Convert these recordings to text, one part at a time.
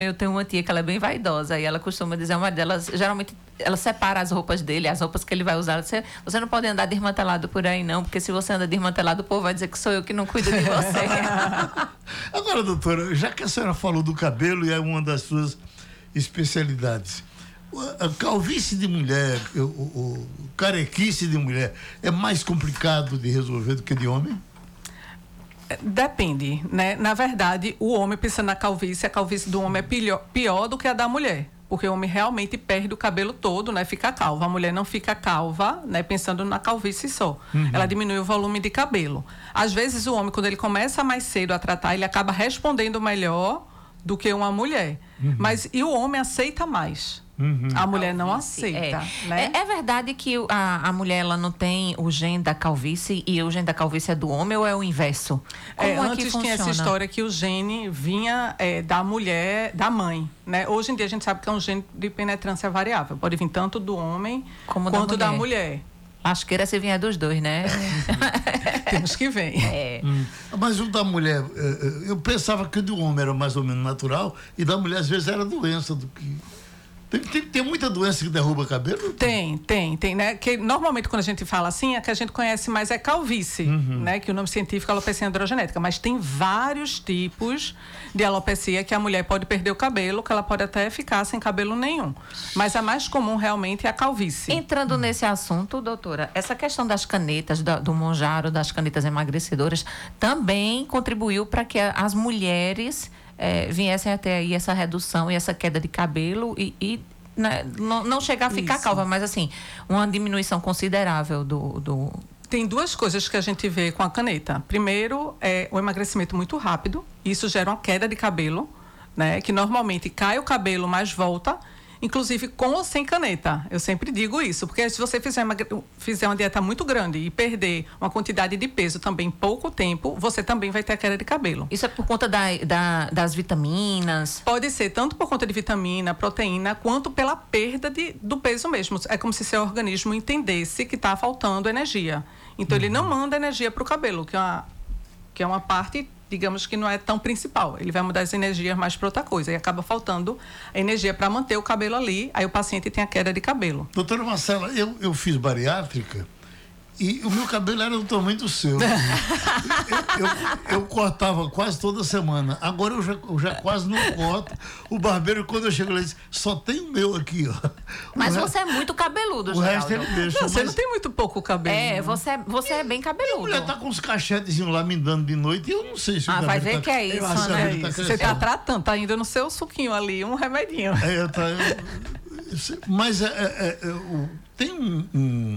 Eu tenho uma tia que ela é bem vaidosa e ela costuma dizer, uma delas, geralmente ela separa as roupas dele, as roupas que ele vai usar. Você não pode andar desmantelado por aí não, porque se você anda desmantelado, o povo vai dizer que sou eu que não cuido de você. Agora, doutora, já que a senhora falou do cabelo e é uma das suas especialidades, a calvície de mulher, o carequice de mulher é mais complicado de resolver do que de homem? Depende, né? Na verdade, o homem pensando na calvície, a calvície do homem é pior do que a da mulher, porque o homem realmente perde o cabelo todo, né? Fica calvo. A mulher não fica calva, né? Pensando na calvície só. Ela diminui o volume de cabelo. Às vezes o homem, quando ele começa mais cedo a tratar, ele acaba respondendo melhor do que uma mulher. Mas e o homem aceita mais? A mulher não aceita, né? É verdade que a mulher ela não tem o gene da calvície e o gene da calvície é do homem ou é o inverso? Como antes tinha essa história que o gene vinha da mulher, da mãe, né? Hoje em dia a gente sabe que é um gene de penetrância variável. Pode vir tanto do homem quanto da mulher. Acho que era se vier dos dois, né? Temos que ver. Mas o da mulher, eu pensava que o do homem era mais ou menos natural e da mulher às vezes era doença do que... Tem muita doença que derruba cabelo? Tem, né? Que normalmente quando a gente fala assim, a que a gente conhece mais é calvície, né? Que o nome científico é alopecia androgenética, mas tem vários tipos de alopecia que a mulher pode perder o cabelo, que ela pode até ficar sem cabelo nenhum. Mas a mais comum realmente é a calvície. Entrando nesse assunto, doutora, essa questão das canetas, do Mounjaro, das canetas emagrecedoras, também contribuiu para que as mulheres viessem até aí essa redução e essa queda de cabelo e né, não chegar a ficar calva, mas assim, uma diminuição considerável do... Tem duas coisas que a gente vê com a caneta. Primeiro, é o emagrecimento muito rápido. Isso gera uma queda de cabelo, né? Que normalmente cai o cabelo, mas volta, inclusive com ou sem caneta. Eu sempre digo isso, porque se você fizer uma dieta muito grande e perder uma quantidade de peso também em pouco tempo, você também vai ter a queda de cabelo. Isso é por conta das vitaminas? Pode ser tanto por conta de vitamina, proteína, quanto pela perda do peso mesmo. É como se seu organismo entendesse que está faltando energia. Então ele não manda energia para o cabelo, que é uma parte, digamos que não é tão principal. Ele vai mudar as energias mais para outra coisa e acaba faltando a energia para manter o cabelo ali, aí o paciente tem a queda de cabelo. Doutora Marcela, eu fiz bariátrica e o meu cabelo era do tamanho do seu. eu cortava quase toda semana. Agora eu já quase não corto. O barbeiro, quando eu chego lá, diz, só tem o meu aqui, ó. Mas você é muito cabeludo, Geraldo. O resto ele deixa. Você não tem muito pouco cabelo. Você é bem cabeludo. A mulher tá com uns cachetezinhos lá me dando de noite e eu não sei se o vai ver que é isso, né? Você tá tratando, tá indo no seu suquinho ali, um remedinho. Mas tem um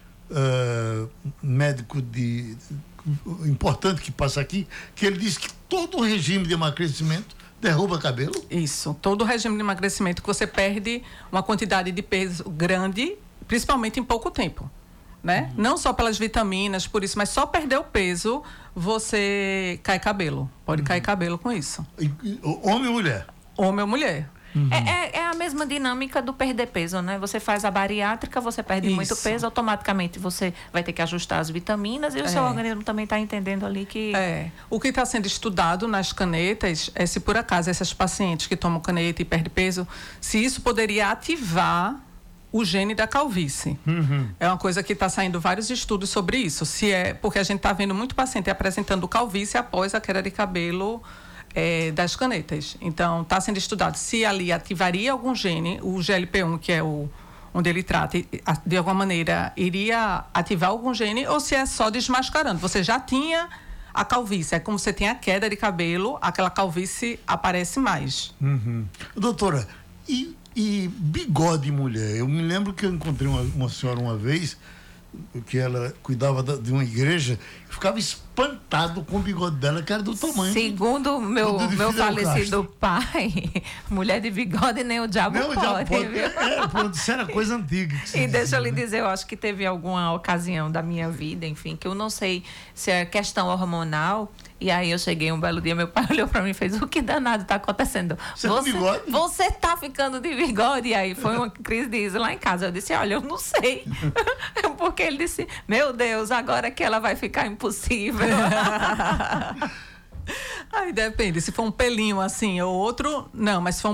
médico importante que passa aqui, que ele diz que todo o regime de emagrecimento derruba cabelo? Isso, todo o regime de emagrecimento que você perde uma quantidade de peso grande, principalmente em pouco tempo, né? Não só pelas vitaminas, por isso, mas só perder o peso, você cai cabelo. Pode cair cabelo com isso. Homem ou mulher? Homem ou mulher. É a mesma dinâmica do perder peso, né? Você faz a bariátrica, você perde muito peso, automaticamente você vai ter que ajustar as vitaminas e o seu organismo também está entendendo ali que... O que está sendo estudado nas canetas é se por acaso essas pacientes que tomam caneta e perdem peso, se isso poderia ativar o gene da calvície. É uma coisa que está saindo vários estudos sobre isso. Porque a gente está vendo muito paciente apresentando calvície após a queda de cabelo das canetas. Então, está sendo estudado se ali ativaria algum gene, o GLP-1, que é onde ele trata, de alguma maneira iria ativar algum gene, ou se é só desmascarando. Você já tinha a calvície, é como você tem a queda de cabelo, aquela calvície aparece mais. Doutora, e bigode mulher? Eu me lembro que eu encontrei uma senhora uma vez, que ela cuidava de uma igreja, ficava espantado com o bigode dela, que era do tamanho. Segundo meu falecido pai, mulher de bigode nem o diabo pode. Isso era coisa antiga. E deixa eu lhe dizer, eu acho que teve alguma ocasião da minha vida, enfim, que eu não sei se é questão hormonal. E aí eu cheguei um belo dia, meu pai olhou pra mim e fez, o que danado tá acontecendo? Você tá ficando de bigode? E aí foi uma crise de riso lá em casa. Eu disse, olha, eu não sei. Porque ele disse, meu Deus, agora que ela vai ficar impossível. Aí depende, se for um pelinho assim ou outro, não, mas se for um